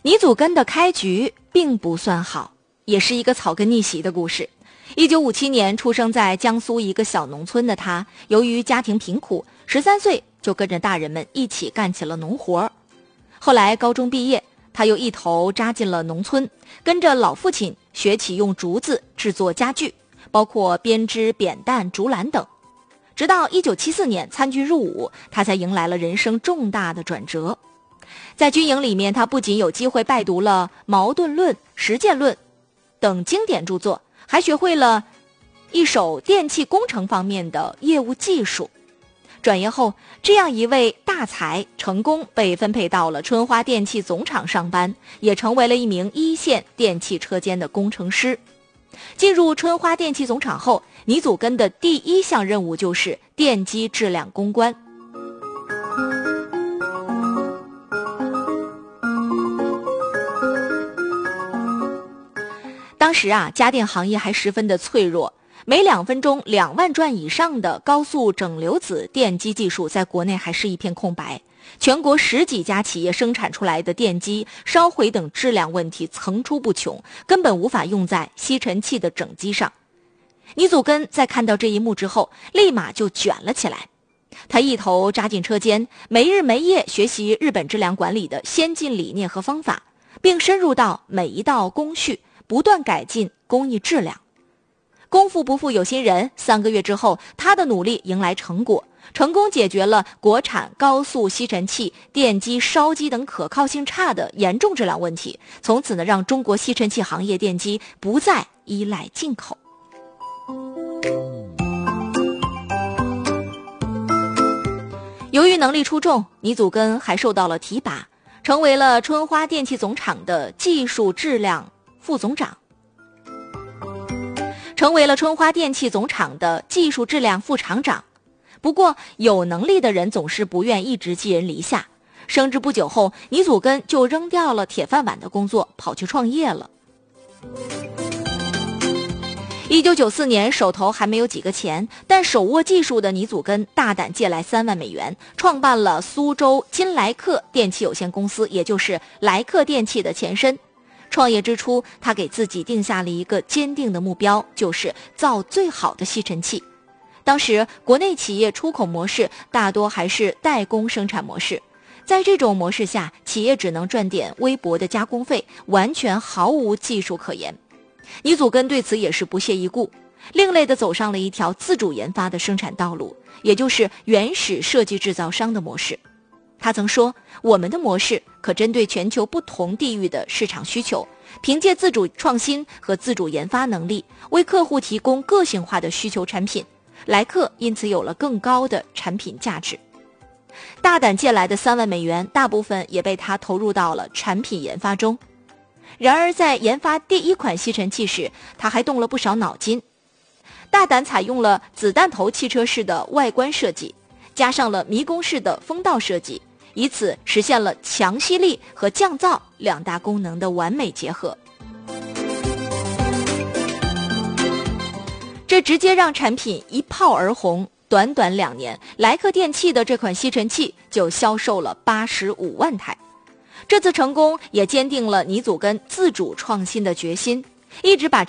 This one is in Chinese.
倪祖根的开局并不算好，也是一个草根逆袭的故事。1957年出生在江苏一个小农村的他，由于家庭贫苦，13岁就跟着大人们一起干起了农活。后来高中毕业，他又一头扎进了农村，跟着老父亲学起用竹子制作家具，包括编织扁担、竹篮等。直到1974年参军入伍，他才迎来了人生重大的转折。在军营里面，他不仅有机会拜读了《矛盾论》《实践论》等经典著作，还学会了一手电气工程方面的业务技术。转业后，这样一位大才成功被分配到了春花电气总厂上班，也成为了一名一线电气车间的工程师。进入春花电气总厂后，倪祖根的第一项任务就是电机质量攻关。当时家电行业还十分的脆弱，每2分钟2万转以上的高速整流子电机技术在国内还是一片空白。全国10几家企业生产出来的电机烧毁等质量问题层出不穷，根本无法用在吸尘器的整机上。倪祖根在看到这一幕之后，立马就卷了起来。他一头扎进车间，没日没夜学习日本质量管理的先进理念和方法，并深入到每一道工序，不断改进工艺质量。功夫不负有心人，3个月之后，他的努力迎来成果，成功解决了国产高速吸尘器、电机、烧机等可靠性差的严重质量问题。从此呢，让中国吸尘器行业电机不再依赖进口。由于能力出众，倪祖根还受到了提拔，成为了春花电气总厂的技术质量副总长。成为了春花电气总厂的技术质量副厂长。不过有能力的人总是不愿一直寄人篱下，升职不久后，倪祖根就扔掉了铁饭碗的工作，跑去创业了。1994年手头还没有几个钱，但手握技术的倪祖根大胆借来3万美元，创办了苏州金莱克电器有限公司，也就是莱克电器的前身。创业之初，他给自己定下了一个坚定的目标，就是造最好的吸尘器。当时国内企业出口模式大多还是代工生产模式，在这种模式下，企业只能赚点微薄的加工费，完全毫无技术可言。倪祖根对此也是不屑一顾，另类地走上了一条自主研发的生产道路，也就是原始设计制造商的模式。他曾说，我们的模式可针对全球不同地域的市场需求，凭借自主创新和自主研发能力，为客户提供个性化的需求产品。莱克因此有了更高的产品价值。大胆借来的3万美元，大部分也被他投入到了产品研发中。然而在研发第一款吸尘器时，他还动了不少脑筋，大胆采用了子弹头汽车式的外观设计，加上了迷宫式的风道设计，以此实现了强吸力和降噪2大功能的完美结合。这直接让产品一炮而红，短短2年，莱克电器的这款吸尘器就销售了85万台。这次成功也坚定了倪祖根自主创新的决心，一直把